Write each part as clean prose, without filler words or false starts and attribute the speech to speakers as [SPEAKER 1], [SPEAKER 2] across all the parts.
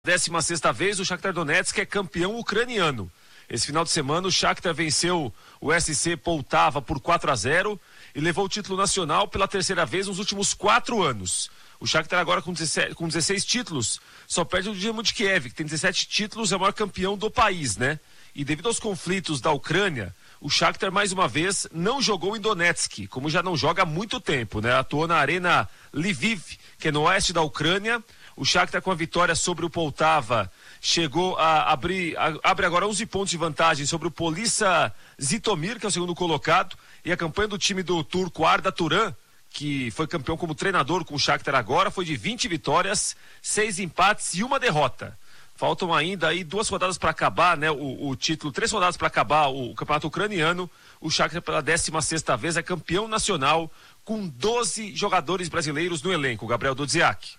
[SPEAKER 1] 16ª vez, o Shakhtar Donetsk é campeão ucraniano. Esse final de semana, o Shakhtar venceu o SC Poltava por 4-0 e levou o título nacional pela terceira vez nos últimos 4 anos. O Shakhtar agora com 16 títulos, só perde o Dinamo de Kiev, que tem 17 títulos, é o maior campeão do país, né? E devido aos conflitos da Ucrânia, o Shakhtar mais uma vez não jogou em Donetsk, como já não joga há muito tempo, né? Atuou na Arena Lviv, que é no oeste da Ucrânia. O Shakhtar, com a vitória sobre o Poltava, chegou a abre agora 11 pontos de vantagem sobre o Polissa Zitomir, que é o segundo colocado, e a campanha do time do turco Arda Turan, que foi campeão como treinador com o Shakhtar agora, foi de 20 vitórias, 6 empates e 1 derrota. Faltam ainda aí 2 rodadas para acabar, né, o título, 3 rodadas para acabar o campeonato ucraniano. O Shakhtar, pela 16ª vez, é campeão nacional com 12 jogadores brasileiros no elenco, Gabriel Dodziak.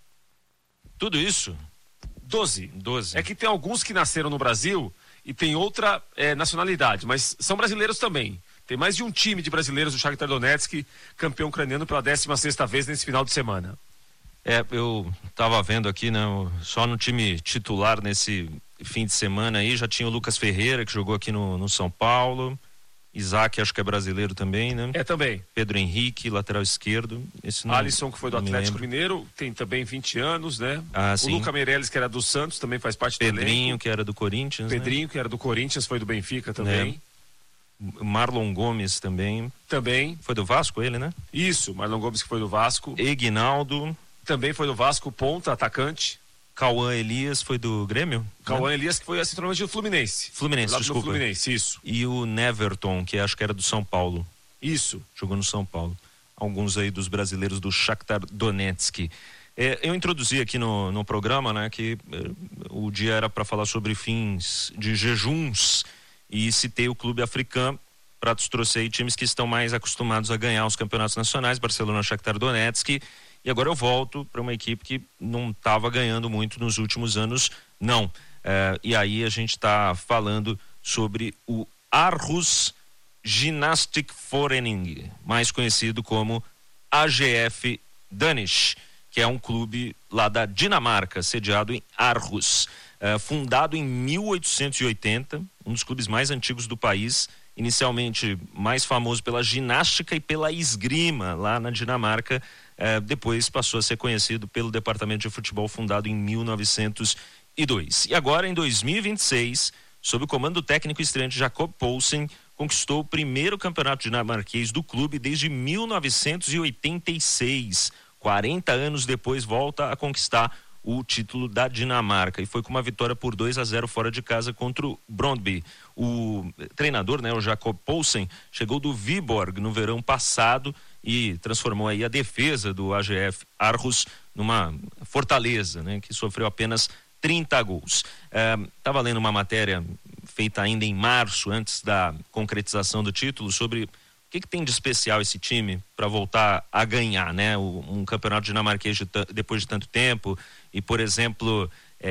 [SPEAKER 2] Tudo isso?
[SPEAKER 1] 12. É que tem alguns que nasceram no Brasil e tem outra nacionalidade, mas são brasileiros também. Tem mais de um time de brasileiros do Shakhtar Donetsk, campeão ucraniano pela 16ª vez nesse final de semana.
[SPEAKER 2] Eu estava vendo aqui, né, só no time titular nesse fim de semana aí, já tinha o Lucas Ferreira, que jogou aqui no São Paulo. Isaac, acho que é brasileiro também, né?
[SPEAKER 1] Também.
[SPEAKER 2] Pedro Henrique, lateral esquerdo.
[SPEAKER 1] Alisson, que foi do Atlético Mineiro, tem também 20 anos, né?
[SPEAKER 2] O
[SPEAKER 1] sim. Luca Meirelles, que era do Santos, também faz parte do elenco.
[SPEAKER 2] Pedrinho, que era do Corinthians.
[SPEAKER 1] Pedrinho, né? Que era do Corinthians, foi do Benfica também.
[SPEAKER 2] Marlon Gomes também.
[SPEAKER 1] Também.
[SPEAKER 2] Foi do Vasco ele, né?
[SPEAKER 1] Isso, Marlon Gomes, que foi do Vasco.
[SPEAKER 2] Eguinaldo.
[SPEAKER 1] Também foi do Vasco, ponta, atacante.
[SPEAKER 2] Cauã Elias foi do Grêmio?
[SPEAKER 1] Cauã Elias, que foi centralmente do Fluminense.
[SPEAKER 2] Desculpa.
[SPEAKER 1] Fluminense, isso.
[SPEAKER 2] E o Neverton, que acho que era do São Paulo.
[SPEAKER 1] Isso.
[SPEAKER 2] Jogou no São Paulo. Alguns aí dos brasileiros do Shakhtar Donetsk. Eu introduzi aqui no programa, né, que o dia era para falar sobre fins de jejuns e citei o clube africano para trouxer aí times que estão mais acostumados a ganhar os campeonatos nacionais, Barcelona, Shakhtar Donetsk. E agora eu volto para uma equipe que não estava ganhando muito nos últimos anos, não. E aí a gente está falando sobre o Aarhus Gymnastikforening, mais conhecido como AGF Danish, que é um clube lá da Dinamarca, sediado em Aarhus. Fundado em 1880, um dos clubes mais antigos do país, inicialmente mais famoso pela ginástica e pela esgrima lá na Dinamarca. Depois passou a ser conhecido pelo departamento de futebol fundado em 1902. E agora, em 2026, sob o comando do técnico estreante Jacob Poulsen, conquistou o primeiro campeonato dinamarquês do clube desde 1986. 40 anos depois, volta a conquistar o título da Dinamarca. E foi com uma vitória por 2-0 fora de casa contra o Brøndby. O treinador, né, o Jacob Poulsen, chegou do Viborg no verão passado e transformou aí a defesa do AGF Aarhus numa fortaleza, né, que sofreu apenas 30 gols. Estava lendo uma matéria feita ainda em março, antes da concretização do título, sobre o que tem de especial esse time para voltar a ganhar, né, um campeonato dinamarquês depois de tanto tempo e, por exemplo,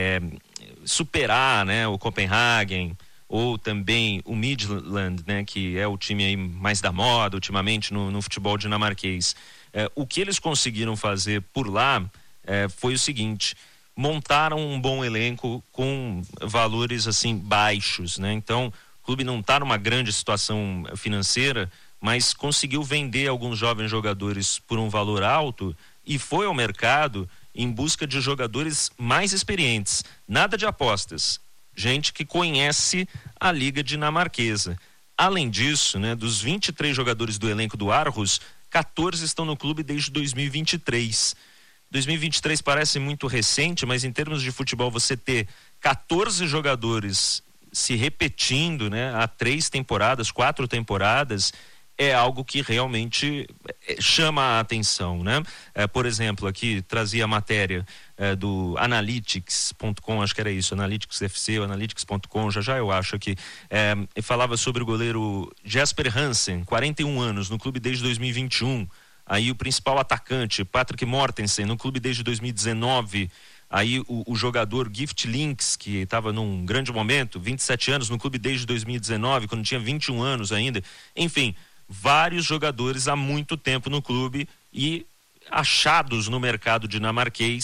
[SPEAKER 2] superar, né, o Copenhagen, ou também o Midland, né, que é o time aí mais da moda ultimamente no futebol dinamarquês. O que eles conseguiram fazer por lá foi o seguinte: montaram um bom elenco com valores assim baixos, né? Então, o clube não está numa grande situação financeira, mas conseguiu vender alguns jovens jogadores por um valor alto e foi ao mercado em busca de jogadores mais experientes. Nada de apostas. Gente que conhece a liga dinamarquesa. Além disso, né, dos 23 jogadores do elenco do Aarhus, 14 estão no clube desde 2023. 2023 parece muito recente, mas em termos de futebol, você ter 14 jogadores se repetindo, né, há 3 temporadas, 4 temporadas, é algo que realmente chama a atenção, né? Por exemplo, aqui trazia a matéria do Analytics.com, acho que era isso, Analytics FC ou Analytics.com, já eu acho aqui, e falava sobre o goleiro Jesper Hansen, 41 anos, no clube desde 2021. Aí o principal atacante, Patrick Mortensen, no clube desde 2019. Aí o jogador Gift Links, que estava num grande momento, 27 anos, no clube desde 2019, quando tinha 21 anos ainda. Enfim, vários jogadores há muito tempo no clube e achados no mercado dinamarquês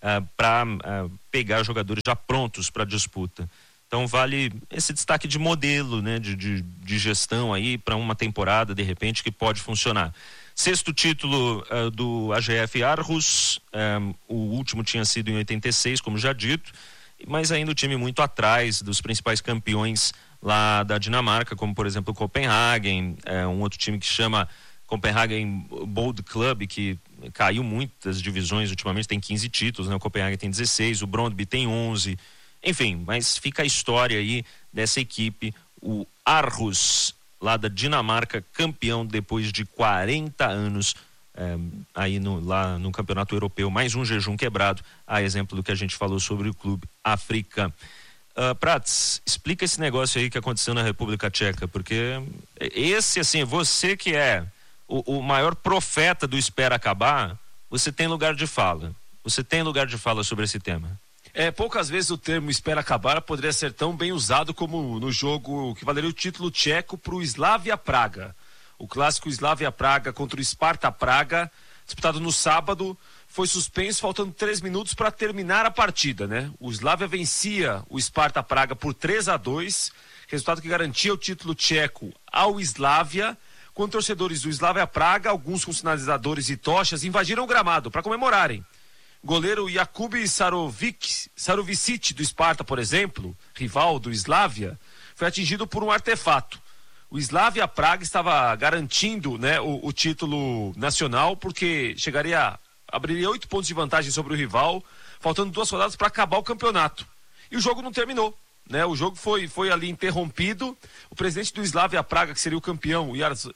[SPEAKER 2] para pegar jogadores já prontos para a disputa. Então vale esse destaque de modelo, né, de gestão aí para uma temporada, de repente, que pode funcionar. 6º título do AGF Aarhus, o último tinha sido em 86, como já dito, mas ainda o time muito atrás dos principais campeões lá da Dinamarca, como por exemplo o Copenhagen, um outro time que chama Copenhagen Bold Club, que caiu muitas divisões ultimamente, tem 15 títulos, né? O Copenhagen tem 16, o Brøndby tem 11, enfim, mas fica a história aí dessa equipe, o Aarhus, lá da Dinamarca, campeão depois de 40 anos, aí lá no Campeonato Europeu, mais um jejum quebrado, a exemplo do que a gente falou sobre o Clube África. Prats, explica esse negócio aí que aconteceu na República Tcheca, porque esse, assim, você que é o maior profeta do espera acabar, você tem lugar de fala. Você tem lugar de fala sobre esse tema.
[SPEAKER 1] Poucas vezes o termo espera acabar poderia ser tão bem usado como no jogo que valeria o título tcheco para o Slavia Praga. O clássico Slavia Praga contra o Sparta Praga, disputado no sábado, foi suspenso faltando 3 minutos para terminar a partida, né? O Slavia vencia o Sparta Praga por 3-2, resultado que garantia o título tcheco ao Slavia, quando torcedores do Slavia Praga, alguns com sinalizadores e tochas, invadiram o gramado para comemorarem. Goleiro Jakub Sarovicic do Sparta, por exemplo, rival do Slavia, foi atingido por um artefato. O Slavia Praga estava garantindo, né, o título nacional, porque abriria 8 pontos de vantagem sobre o rival, faltando 2 rodadas para acabar o campeonato. E o jogo não terminou, né? O jogo foi ali interrompido. O presidente do Slavia Praga, que seria o campeão,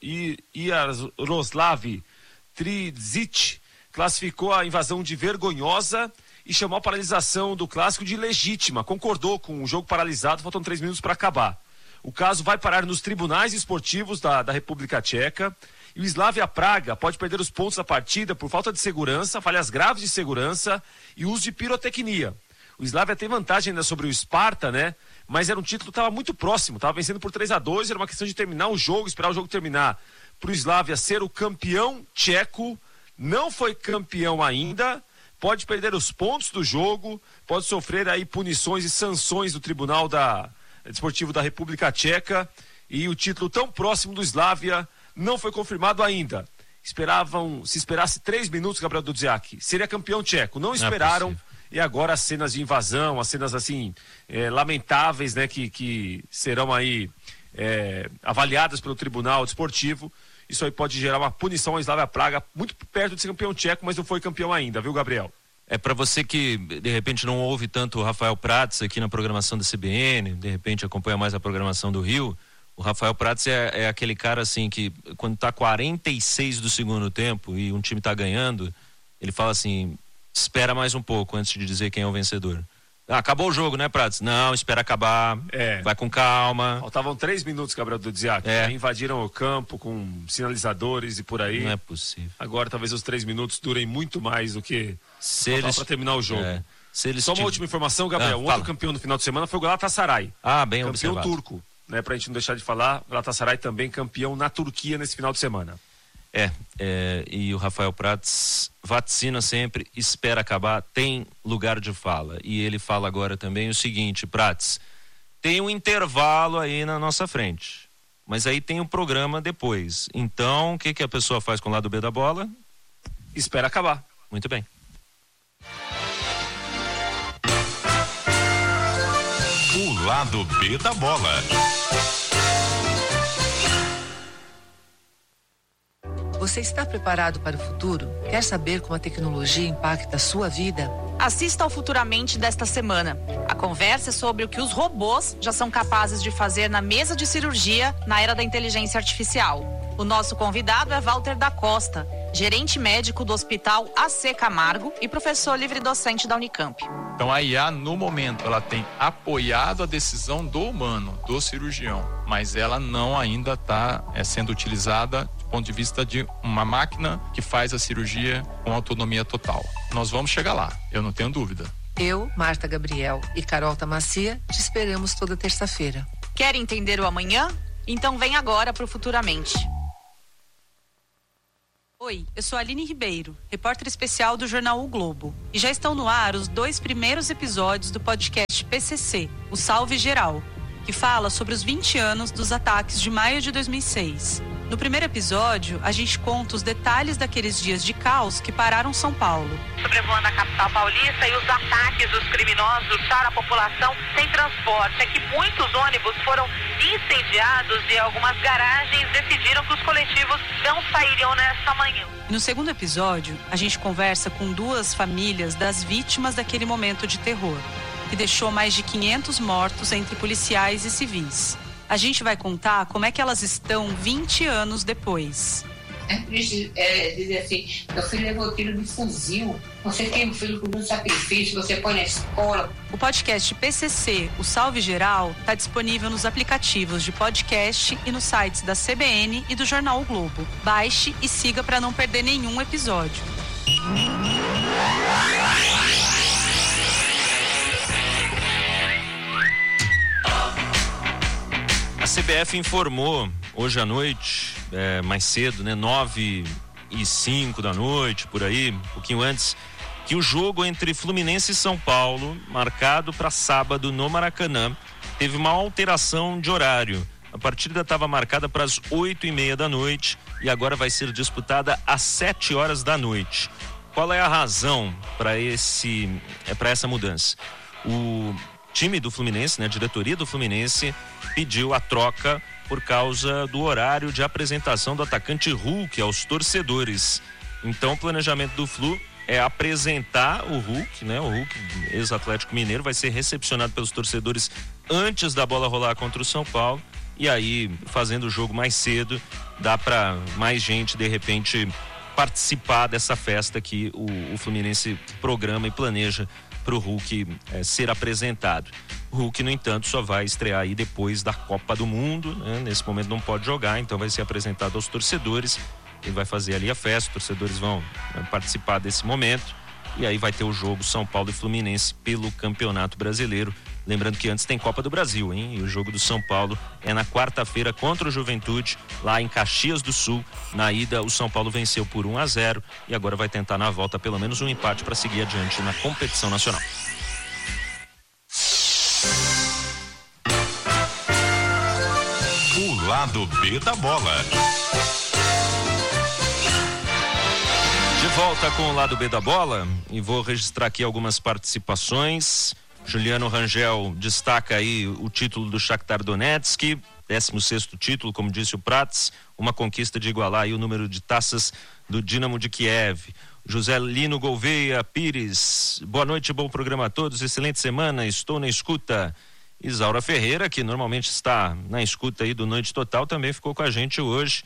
[SPEAKER 1] Jaroslav Trizic, classificou a invasão de vergonhosa e chamou a paralisação do clássico de legítima. Concordou com o jogo paralisado, faltam 3 minutos para acabar. O caso vai parar nos tribunais esportivos da República Tcheca e o Slavia Praga pode perder os pontos da partida por falta de segurança, falhas graves de segurança e uso de pirotecnia. O Slavia tem vantagem ainda sobre o Sparta, né? Mas era um título que estava muito próximo, estava vencendo por 3-2, era uma questão de terminar o jogo, esperar o jogo terminar para o Slavia ser o campeão tcheco. Não foi campeão ainda, pode perder os pontos do jogo, pode sofrer aí punições e sanções do Tribunal Desportivo da República Tcheca, e o título tão próximo do Slavia não foi confirmado ainda. Se esperasse 3 minutos, Gabriel Dudziak, seria campeão tcheco. Não esperaram, e agora as cenas de invasão, as cenas assim, lamentáveis, né, que serão aí avaliadas pelo Tribunal Desportivo. Isso aí pode gerar uma punição ao Slavia Praga, muito perto de ser campeão tcheco, mas não foi campeão ainda, viu, Gabriel?
[SPEAKER 2] Para você que de repente não ouve tanto o Rafael Prats aqui na programação da CBN, de repente acompanha mais a programação do Rio, o Rafael Prats é aquele cara assim que quando tá 46 do segundo tempo e um time tá ganhando, ele fala assim, espera mais um pouco antes de dizer quem é o vencedor. Acabou o jogo, né, Prats? Não, espera acabar, vai com calma.
[SPEAKER 1] Faltavam 3 minutos, Gabriel Dudziak. Invadiram o campo com sinalizadores e por aí.
[SPEAKER 2] Não é possível.
[SPEAKER 1] Agora talvez os 3 minutos durem muito mais do que para terminar o jogo. Só uma última informação, Gabriel. Outro campeão no final de semana foi o Galatasaray.
[SPEAKER 2] Bem
[SPEAKER 1] campeão
[SPEAKER 2] observado.
[SPEAKER 1] Turco, né? Pra gente não deixar de falar, o Galatasaray também campeão na Turquia nesse final de semana.
[SPEAKER 2] E o Rafael Prats vaticina sempre, espera acabar, tem lugar de fala. E ele fala agora também o seguinte, Prats, tem um intervalo aí na nossa frente, mas aí tem um programa depois. Então, o que a pessoa faz com o lado B da bola?
[SPEAKER 1] Espera acabar.
[SPEAKER 2] Muito bem.
[SPEAKER 3] O lado B da bola.
[SPEAKER 4] Você está preparado para o futuro? Quer saber como a tecnologia impacta a sua vida?
[SPEAKER 5] Assista ao Futuramente desta semana. A conversa é sobre o que os robôs já são capazes de fazer na mesa de cirurgia na era da inteligência artificial. O nosso convidado é Walter da Costa, gerente médico do Hospital AC Camargo e professor livre-docente da Unicamp.
[SPEAKER 6] Então a IA, no momento, ela tem apoiado a decisão do humano, do cirurgião, mas ela não ainda está sendo utilizada do ponto de vista de uma máquina que faz a cirurgia com autonomia total. Nós vamos chegar lá, eu não tenho dúvida.
[SPEAKER 4] Eu, Marta Gabriel e Carol Tamacia te esperamos toda terça-feira.
[SPEAKER 5] Quer entender o amanhã? Então vem agora para o Futuramente. Oi, eu sou a Aline Ribeiro, repórter especial do jornal O Globo. E já estão no ar os 2 primeiros episódios do podcast PCC, o Salve Geral, que fala sobre os 20 anos dos ataques de maio de 2006. No primeiro episódio, a gente conta os detalhes daqueles dias de caos que pararam São Paulo.
[SPEAKER 7] Sobrevoando a capital paulista e os ataques dos criminosos deixaram a população sem transporte. É que muitos ônibus foram incendiados e algumas garagens decidiram que os coletivos não sairiam nesta manhã.
[SPEAKER 5] No segundo episódio, a gente conversa com 2 famílias das vítimas daquele momento de terror, que deixou mais de 500 mortos entre policiais e civis. A gente vai contar como é que elas estão 20 anos depois.
[SPEAKER 8] É triste dizer assim, meu filho levou tiro de fuzil, você tem um filho com muito sacrifício, você põe na escola.
[SPEAKER 5] O podcast PCC, o Salve Geral, está disponível nos aplicativos de podcast e nos sites da CBN e do Jornal O Globo. Baixe e siga para não perder nenhum episódio.
[SPEAKER 2] A CBF informou hoje à noite, mais cedo, né, 9h05 da noite, por aí, um pouquinho antes, que o jogo entre Fluminense e São Paulo, marcado para sábado no Maracanã, teve uma alteração de horário. A partida estava marcada para as 8h30 da noite e agora vai ser disputada às 7 horas da noite. Qual é a razão para essa mudança? O time do Fluminense, né, a diretoria do Fluminense, pediu a troca por causa do horário de apresentação do atacante Hulk aos torcedores. Então o planejamento do Flu é apresentar o Hulk, né? O Hulk, ex-Atlético Mineiro, vai ser recepcionado pelos torcedores antes da bola rolar contra o São Paulo, e aí, fazendo o jogo mais cedo, dá para mais gente, de repente, participar dessa festa que o Fluminense programa e planeja para o Hulk ser apresentado. O Hulk, no entanto, só vai estrear aí depois da Copa do Mundo, né? Nesse momento não pode jogar, então vai ser apresentado aos torcedores. Ele vai fazer ali a festa, os torcedores vão participar desse momento, e aí vai ter o jogo São Paulo e Fluminense pelo Campeonato Brasileiro. Lembrando que antes tem Copa do Brasil, hein? E o jogo do São Paulo é na quarta-feira contra o Juventude, lá em Caxias do Sul. Na ida, o São Paulo venceu por 1-0 e agora vai tentar na volta pelo menos um empate para seguir adiante na competição nacional.
[SPEAKER 3] O lado B da bola.
[SPEAKER 2] De volta com o lado B da bola, e vou registrar aqui algumas participações. Juliano Rangel destaca aí o título do Shakhtar Donetsk, 16º título, como disse o Prats, uma conquista de igualar aí o número de taças do Dínamo de Kiev. José Lino Gouveia Pires, boa noite, bom programa a todos, excelente semana, estou na escuta. Isaura Ferreira, que normalmente está na escuta aí do Noite Total, também ficou com a gente hoje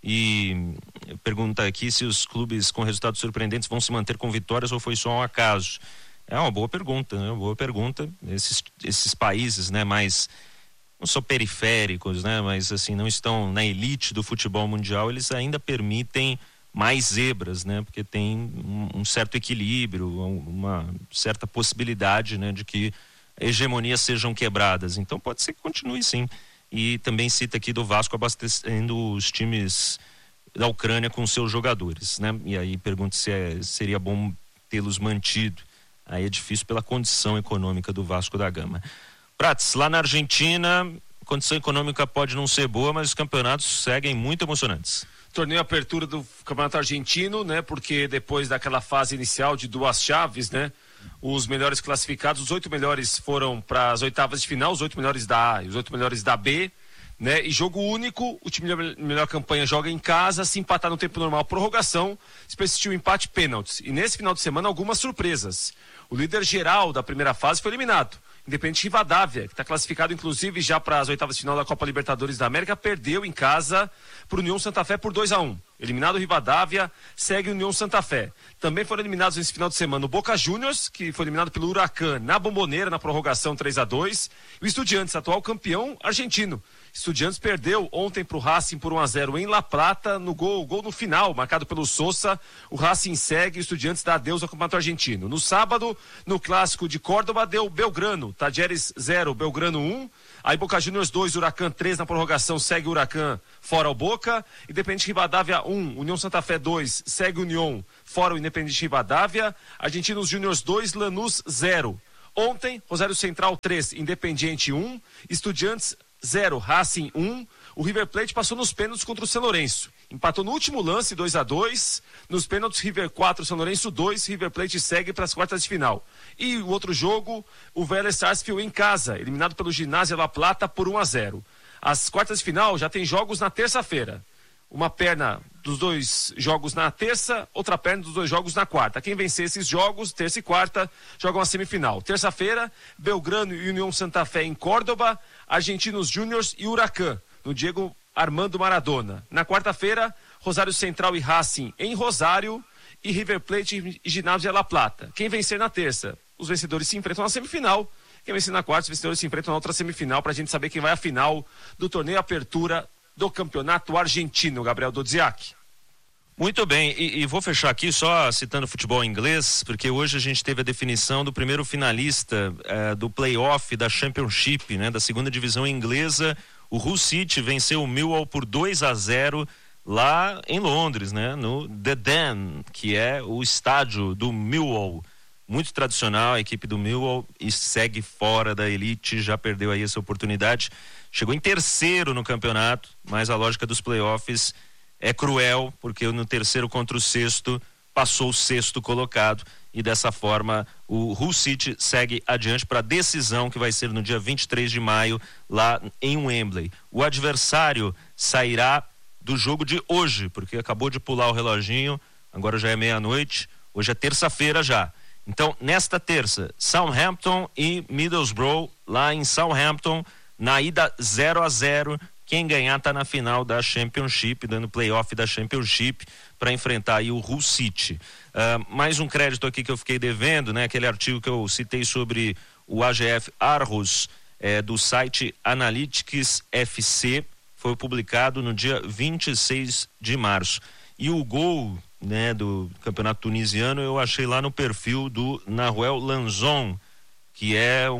[SPEAKER 2] e pergunta aqui se os clubes com resultados surpreendentes vão se manter com vitórias ou foi só um acaso. É uma boa pergunta, né? Uma boa pergunta. Esses países, né, mais, não só periféricos, né, mas assim, não estão na elite do futebol mundial, eles ainda permitem mais zebras, né, porque tem um certo equilíbrio, uma certa possibilidade, né, de que hegemonias sejam quebradas. Então pode ser que continue sim. E também cita aqui do Vasco abastecendo os times da Ucrânia com seus jogadores, né? E aí pergunta se seria bom tê-los mantido. Aí é difícil pela condição econômica do Vasco da Gama. Prats, lá na Argentina, a condição econômica pode não ser boa, mas os campeonatos seguem muito emocionantes.
[SPEAKER 1] Torneio abertura do Campeonato Argentino, né? Porque depois daquela fase inicial de 2 chaves, né? Os melhores classificados, os 8 melhores foram para as oitavas de final, os 8 melhores da A e os 8 melhores da B, né? E jogo único, o time de melhor campanha joga em casa, se empatar no tempo normal, prorrogação, se persistir o empate, pênaltis. E nesse final de semana, algumas surpresas. O líder geral da primeira fase foi eliminado. Independente Rivadavia, que está classificado inclusive já para as oitavas de final da Copa Libertadores da América, perdeu em casa para o União Santa Fé por 2-1. Eliminado o Rivadavia, segue o União Santa Fé. Também foram eliminados nesse final de semana o Boca Juniors, que foi eliminado pelo Huracan na Bombonera, na prorrogação 3-2. E o Estudiantes, atual campeão argentino. Estudiantes perdeu ontem para o Racing por 1-0 em La Plata, no gol no final, marcado pelo Sousa. O Racing segue, o Estudiantes dá adeus ao Campeonato Argentino. No sábado, no clássico de Córdoba, deu Belgrano, Tajeres 0, Belgrano 1. Aí Boca Juniors 2, Huracan 3 na prorrogação, segue o Huracan fora o Boca. Independente Rivadavia 1, União Santa Fé 2, segue União, fora o Independente Rivadavia. Argentinos Júniors 2, Lanús 0. Ontem, Rosário Central 3, Independiente 1, Estudiantes 0, Racing 1. O River Plate passou nos pênaltis contra o São Lourenço. Empatou no último lance, 2-2. Nos pênaltis, River 4, São Lourenço 2. River Plate segue para as quartas de final. E o outro jogo, o Vélez Sarsfield em casa, eliminado pelo Ginásio La Plata por 1-0. As quartas de final já tem jogos na terça-feira. Uma perna dos 2 jogos na terça, outra perna dos 2 jogos na quarta. Quem vencer esses jogos, terça e quarta, jogam a semifinal. Terça-feira, Belgrano e União Santa Fé em Córdoba, Argentinos Júniors e Huracan, no Diego Armando Maradona. Na quarta-feira, Rosário Central e Racing em Rosário e River Plate e Ginásio La Plata. Quem vencer na terça, os vencedores se enfrentam na semifinal. Quem vencer na quarta, os vencedores se enfrentam na outra semifinal, para a gente saber quem vai à final do torneio Apertura do Campeonato Argentino, Gabriel Dodziak.
[SPEAKER 2] Muito bem, e vou fechar aqui só citando futebol inglês, porque hoje a gente teve a definição do primeiro finalista do playoff da Championship, né, da segunda divisão inglesa. O Hull City venceu o Millwall por 2-0 lá em Londres, né, no The Den, que é o estádio do Millwall. Muito tradicional a equipe do Millwall e segue fora da elite, já perdeu aí essa oportunidade. Chegou em terceiro no campeonato, mas a lógica dos playoffs é cruel, porque no terceiro contra o sexto passou o sexto colocado e dessa forma o Hull City segue adiante para a decisão que vai ser no dia 23 de maio lá em Wembley. O adversário sairá do jogo de hoje, porque acabou de pular o reloginho, agora já é meia-noite, hoje é terça-feira já. Então, nesta terça, Southampton e Middlesbrough, lá em Southampton, na ida 0-0, quem ganhar está na final da Championship, dando playoff da Championship, para enfrentar aí o Hull City. Mais um crédito aqui que eu fiquei devendo, né? Aquele artigo que eu citei sobre o AGF Aarhus, do site Analytics FC, foi publicado no dia 26 de março. E o gol, né, do campeonato tunisiano eu achei lá no perfil do Nahuel Lanzon, que é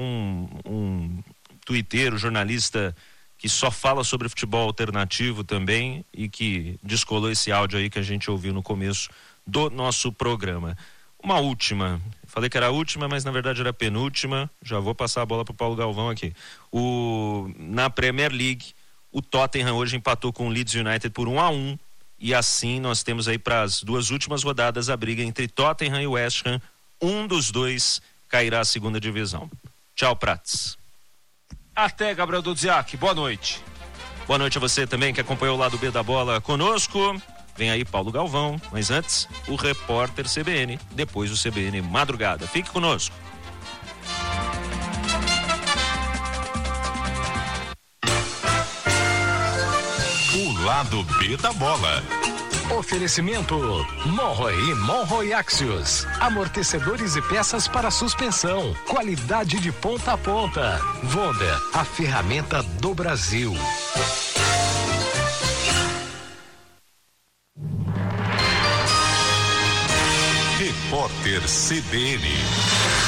[SPEAKER 2] um tuiteiro, jornalista que só fala sobre futebol alternativo também e que descolou esse áudio aí que a gente ouviu no começo do nosso programa. Uma última, falei que era a última, mas na verdade era a penúltima, já vou passar a bola para o Paulo Galvão aqui. Na Premier League, o Tottenham hoje empatou com o Leeds United por 1-1. E assim nós temos aí para as 2 últimas rodadas a briga entre Tottenham e West Ham. Um dos 2 cairá à segunda divisão. Tchau, Prats.
[SPEAKER 1] Até, Gabriel Dodziak. Boa noite.
[SPEAKER 2] Boa noite a você também que acompanhou o lado B da bola conosco. Vem aí Paulo Galvão, mas antes o repórter CBN, depois o CBN Madrugada. Fique conosco.
[SPEAKER 3] O lado B da bola.
[SPEAKER 9] Oferecimento Monroe e Monroe Axios. Amortecedores e peças para suspensão. Qualidade de ponta a ponta. Wonder, a ferramenta do Brasil.
[SPEAKER 3] Repórter CBN.